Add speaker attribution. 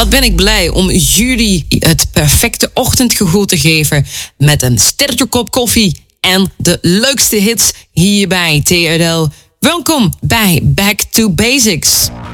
Speaker 1: Wat ben ik blij om jullie het perfecte ochtendgevoel te geven met een sterke kop koffie en de leukste hits hier bij TRL. Welkom bij Back to Basics.